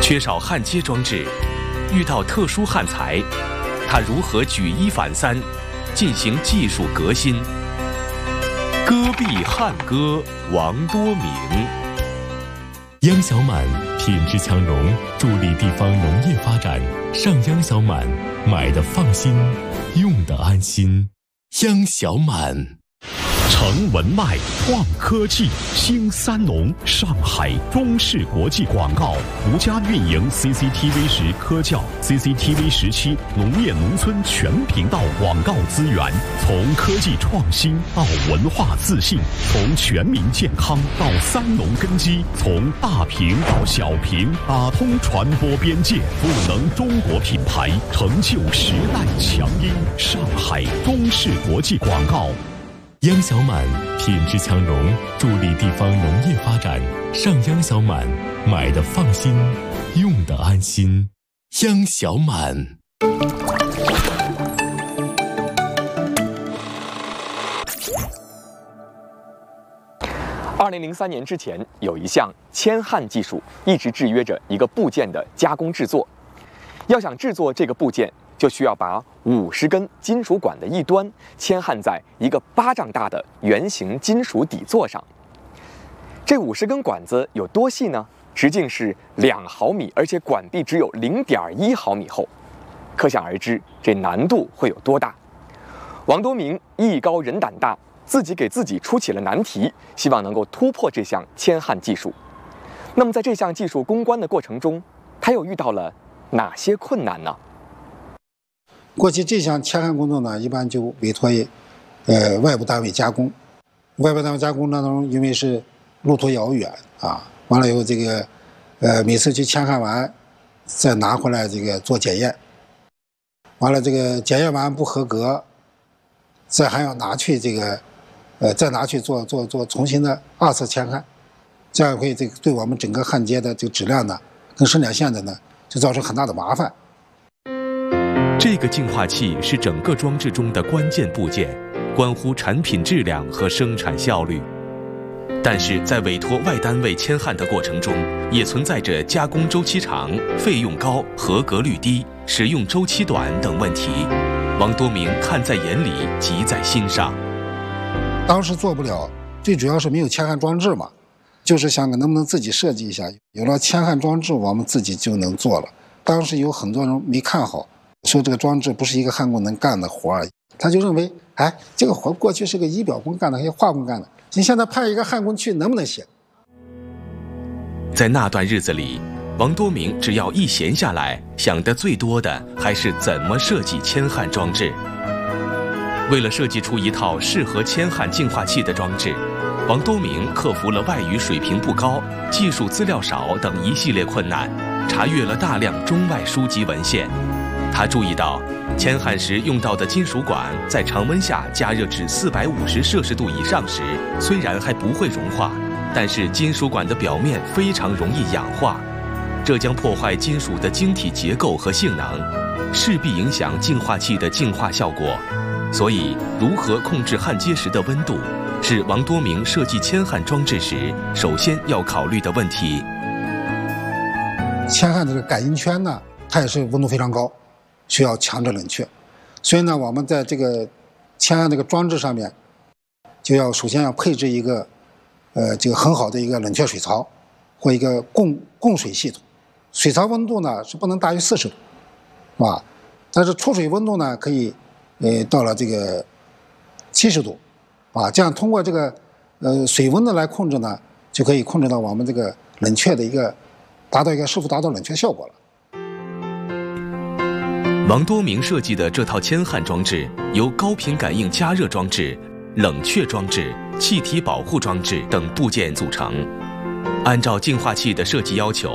缺少焊接装置，遇到特殊焊材，他如何举一反三，进行技术革新？戈壁焊歌王多明。 央小满品质强融，助力地方农业发展。上央小满，买的放心，用的安心。央小满。 成文脉创科技，兴三农，上海中视国际广告独家运营 CCTV 10科教 CCTV 17农业农村全频道广告资源，从科技创新到文化自信，从全民健康到三农根基，从大屏到小屏，打通传播边界，赋能中国品牌，成就时代强音。上海中视国际广告。 央小满品质强融，助力地方农业发展。上央小满，买的放心，用的安心。央小满。 2003年之前，有一项铅焊技术一直制约着一个部件的加工制作。要想制作这个部件，就需要把50根金属管的一端铅焊在一个巴掌大的圆形金属底座上。这50根管子有多细呢？直径是2毫米，而且管壁只有0.1毫米厚。可想而知，这难度会有多大。王多明艺高人胆大，自己给自己出起了难题，希望能够突破这项铅焊技术。那么在这项技术攻关的过程中，他又遇到了哪些困难呢？ 过去这项铅焊工作呢，一般就委托外部单位加工。外部单位加工当中，因为是路途遥远啊，完了以后每次去铅焊完，再拿回来做检验，完了检验完不合格，再还要拿去再拿去做重新的2次铅焊，这样会对我们整个焊接的质量呢，跟生产线的呢，就造成很大的麻烦。 这个净化器是整个装置中的关键部件，关乎产品质量和生产效率。但是在委托外单位铅焊的过程中，也存在着加工周期长、费用高、合格率低、使用周期短等问题。王多明看在眼里，急在心上。 当时做不了，最主要是没有铅焊装置嘛，就是想能不能自己设计一下。有了铅焊装置，我们自己就能做了。当时有很多人没看好，说这个装置不是一个焊工能干的活儿，他就认为，这个活过去是个仪表工干的，还有化工干的，你现在派一个焊工去，能不能行？ 在那段日子里，王多明只要一闲下来，想的最多的还是怎么设计铅焊装置。为了设计出一套适合铅焊净化器的装置，王多明克服了外语水平不高、技术资料少等一系列困难，查阅了大量中外书籍文献。他注意到，铅焊时用到的金属管在常温下加热至450摄氏度以上时，虽然还不会融化，但是金属管的表面非常容易氧化，这将破坏金属的晶体结构和性能，势必影响净化器的净化效果。所以，如何控制焊接时的温度，是王多明设计铅焊装置时首先要考虑的问题。 铅焊的感应圈呢，它也是温度非常高，需要强制冷却。所以呢，我们在铅焊装置上面，就要首先要配置一个很好的一个冷却水槽或一个供水系统。水槽温度呢是不能大于40度，是吧？但是出水温度呢可以到了70度，啊，这样通过水温的来控制呢，就可以控制到我们冷却的是否达到冷却效果了。 王多明设计的这套铅焊装置由高频感应加热装置、冷却装置、气体保护装置等部件组成。按照净化器的设计要求，